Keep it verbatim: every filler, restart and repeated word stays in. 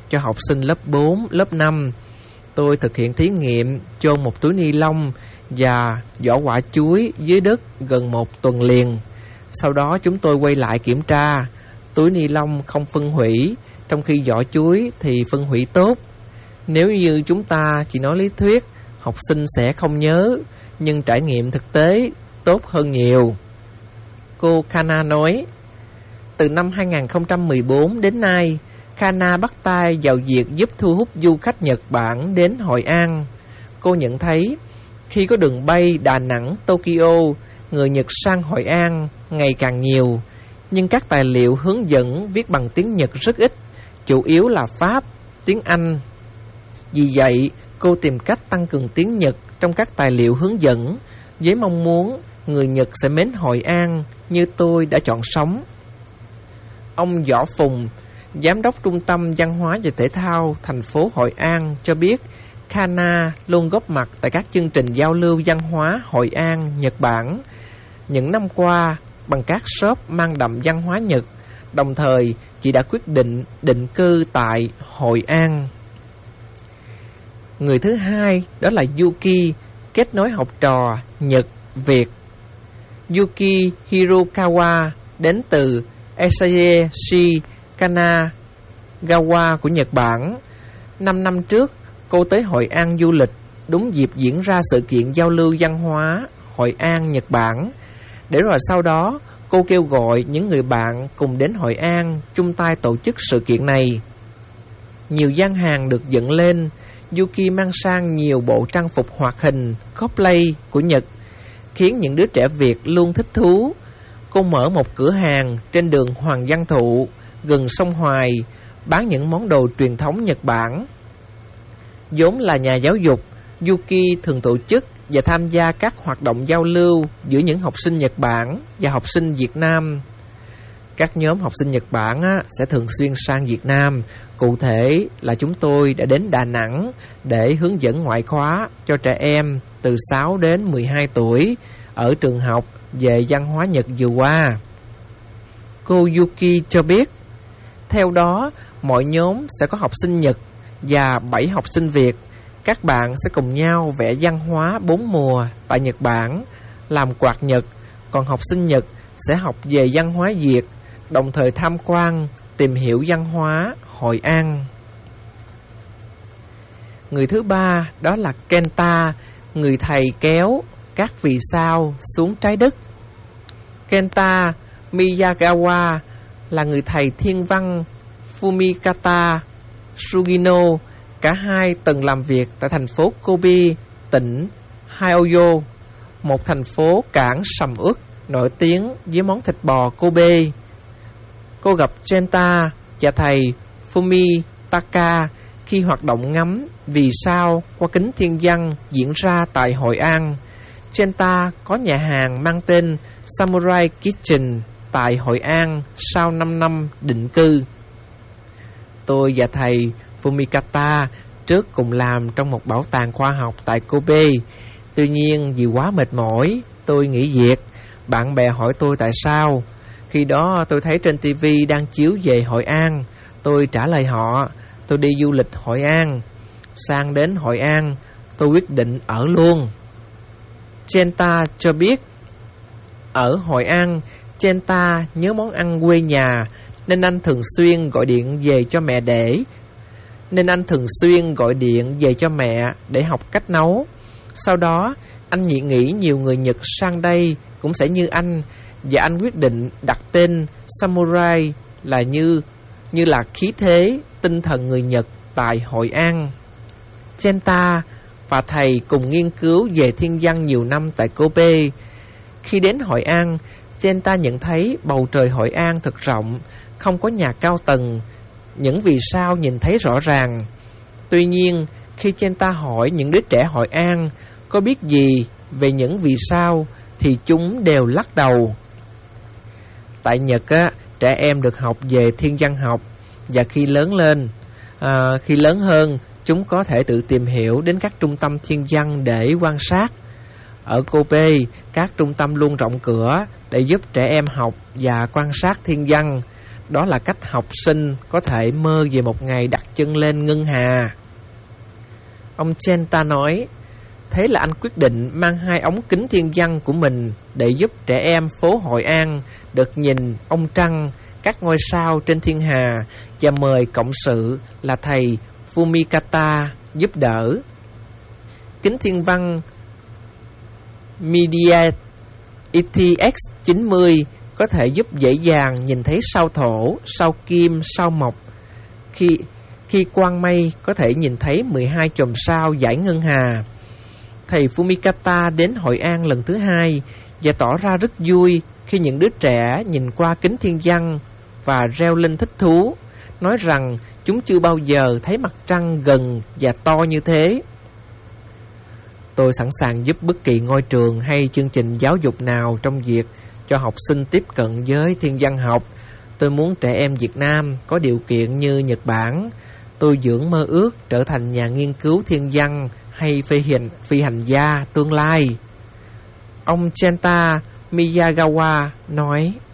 cho học sinh lớp bốn, lớp năm. Tôi thực hiện thí nghiệm chôn một túi ni lông và vỏ quả chuối dưới đất gần một tuần liền. Sau đó chúng tôi quay lại kiểm tra. Túi ni lông không phân hủy, trong khi vỏ chuối thì phân hủy tốt. Nếu như chúng ta chỉ nói lý thuyết, học sinh sẽ không nhớ, nhưng trải nghiệm thực tế tốt hơn nhiều. Cô Kana nói, từ năm hai không một bốn đến nay, Kana bắt tay vào việc giúp thu hút du khách Nhật Bản đến Hội An. Cô nhận thấy, khi có đường bay Đà Nẵng, Tokyo, người Nhật sang Hội An ngày càng nhiều, nhưng các tài liệu hướng dẫn viết bằng tiếng Nhật rất ít, chủ yếu là Pháp, tiếng Anh. Vì vậy, cô tìm cách tăng cường tiếng Nhật trong các tài liệu hướng dẫn, với mong muốn người Nhật sẽ mến Hội An như tôi đã chọn sống. Ông Võ Phùng, Giám đốc Trung tâm Văn hóa và Thể thao thành phố Hội An cho biết, Kana luôn góp mặt tại các chương trình giao lưu văn hóa Hội An, Nhật Bản. Những năm qua, bằng các shop mang đậm văn hóa Nhật, đồng thời chị đã quyết định định cư tại Hội An. Người thứ hai đó là Yuki, kết nối học trò Nhật, Việt. Yuki Hirokawa đến từ Eisashi Kanagawa của Nhật Bản. Năm năm trước, cô tới Hội An du lịch đúng dịp diễn ra sự kiện giao lưu văn hóa Hội An, Nhật Bản. Để rồi sau đó, cô kêu gọi những người bạn cùng đến Hội An chung tay tổ chức sự kiện này. Nhiều gian hàng được dựng lên, Yuki mang sang nhiều bộ trang phục hoạt hình, cosplay của Nhật, khiến những đứa trẻ Việt luôn thích thú. Cô mở một cửa hàng trên đường Hoàng Văn Thụ, gần sông Hoài, bán những món đồ truyền thống Nhật Bản. Vốn là nhà giáo dục, Yuki thường tổ chức và tham gia các hoạt động giao lưu giữa những học sinh Nhật Bản và học sinh Việt Nam. Các nhóm học sinh Nhật Bản á, sẽ thường xuyên sang Việt Nam. Cụ thể là chúng tôi đã đến Đà Nẵng để hướng dẫn ngoại khóa cho trẻ em từ sáu đến mười hai tuổi ở trường học về văn hóa Nhật vừa qua. Cô Yuki cho biết, theo đó mọi nhóm sẽ có học sinh Nhật và bảy học sinh Việt. Các bạn sẽ cùng nhau vẽ văn hóa bốn mùa tại Nhật Bản, làm quạt Nhật, còn học sinh Nhật sẽ học về văn hóa Việt, đồng thời tham quan, tìm hiểu văn hóa Hội An. Người thứ ba đó là Kenta, người thầy kéo các vì sao xuống trái đất. Kenta Miyagawa là người thầy thiên văn Fumikata Sugino. Cả hai từng làm việc tại thành phố Kobe, tỉnh Hyogo, một thành phố cảng sầm uất nổi tiếng với món thịt bò Kobe. Cô gặp Kenta và thầy Fumitaka khi hoạt động ngắm vì sao qua kính thiên văn diễn ra tại Hội An. Kenta có nhà hàng mang tên Samurai Kitchen tại Hội An sau năm năm định cư. Tôi và thầy Fumikata trước cùng làm trong một bảo tàng khoa học tại Kobe. Tuy nhiên vì quá mệt mỏi, tôi nghỉ việc. Bạn bè hỏi tôi tại sao. Khi đó tôi thấy trên ti vi đang chiếu về Hội An. Tôi trả lời họ, tôi đi du lịch Hội An. Sang đến Hội An, tôi quyết định ở luôn. Kenta cho biết, ở Hội An, Kenta nhớ món ăn quê nhà, nên anh thường xuyên gọi điện về cho mẹ để Nên anh thường xuyên gọi điện về cho mẹ để học cách nấu. Sau đó, anh nghĩ nghĩ nhiều người Nhật sang đây cũng sẽ như anh, và anh quyết định đặt tên Samurai là như như là khí thế, tinh thần người Nhật tại Hội An. Kenta và thầy cùng nghiên cứu về thiên văn nhiều năm tại Kobe. Khi đến Hội An, Kenta nhận thấy bầu trời Hội An thật rộng, không có nhà cao tầng, những vì sao nhìn thấy rõ ràng. Tuy nhiên, khi Kenta hỏi những đứa trẻ Hội An có biết gì về những vì sao, thì chúng đều lắc đầu. Tại Nhật á, trẻ em được học về thiên văn học, và khi lớn lên, à, khi lớn hơn, chúng có thể tự tìm hiểu đến các trung tâm thiên văn để quan sát. Ở Kobe, các trung tâm luôn rộng cửa để giúp trẻ em học và quan sát thiên văn. đó là cách học sinh có thể mơ về một ngày đặt chân lên ngân hà. Ông Genta nói, thế là anh quyết định mang hai ống kính thiên văn của mình để giúp trẻ em phố Hội An được nhìn ông trăng, các ngôi sao trên thiên hà, và mời cộng sự là thầy Fumikata giúp đỡ. Kính thiên văn Media E T X chín mươi có thể giúp dễ dàng nhìn thấy sao Thổ, sao Kim, sao Mộc. Khi, khi quang mây có thể nhìn thấy mười hai chòm sao dải ngân hà. Thầy Fumikata đến Hội An lần thứ hai và tỏ ra rất vui khi những đứa trẻ nhìn qua kính thiên văn và reo lên thích thú, nói rằng chúng chưa bao giờ thấy mặt trăng gần và to như thế. Tôi sẵn sàng giúp bất kỳ ngôi trường hay chương trình giáo dục nào trong việc cho học sinh tiếp cận với thiên văn học. Tôi muốn trẻ em Việt Nam có điều kiện như Nhật Bản. Tôi dưỡng mơ ước trở thành nhà nghiên cứu thiên văn hay phi hành, phi hành gia tương lai. Ông Genta Miyagawa nói.